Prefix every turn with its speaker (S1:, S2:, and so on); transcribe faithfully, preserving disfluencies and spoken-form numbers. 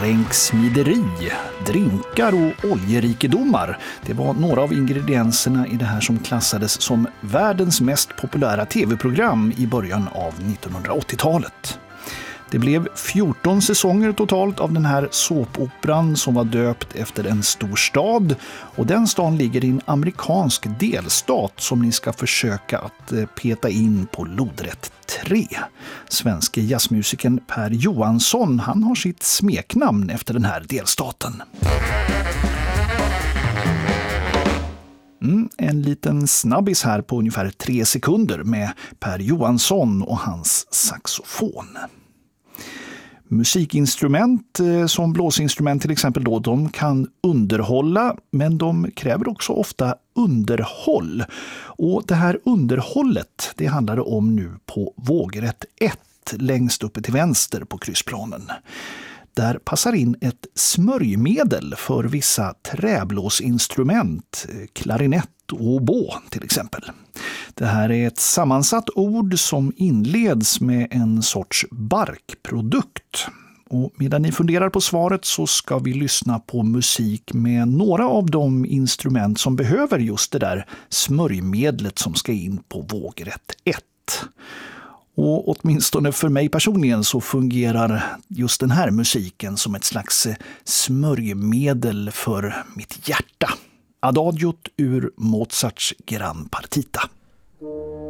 S1: ränksmideri, drinkar och oljerikedomar. Det var några av ingredienserna i det här som klassades som världens mest populära tv-program i början av nittonhundraåttiotalet. Det blev fjorton säsonger totalt av den här såpoperan som var döpt efter en stor stad, och den stan ligger i en amerikansk delstat som ni ska försöka att peta in på lodrätt tre. Svenske jazzmusikern Per Johansson, han har sitt smeknamn efter den här delstaten. Mm, en liten snabbis här på ungefär tre sekunder med Per Johansson och hans saxofon. Musikinstrument som blåsinstrument till exempel då, de kan underhålla, men de kräver också ofta underhåll. Och det här underhållet, det handlar det om nu på vågrätt ett längst uppe till vänster på kryssplanen. Där passar in ett smörjmedel för vissa träblåsinstrument, klarinett och oboe till exempel. Det här är ett sammansatt ord som inleds med en sorts barkprodukt. Och medan ni funderar på svaret så ska vi lyssna på musik med några av de instrument som behöver just det där smörjmedlet som ska in på vågrätt ett. Och åtminstone för mig personligen så fungerar just den här musiken som ett slags smörjmedel för mitt hjärta. Adagiot ur Mozarts Gran Partita.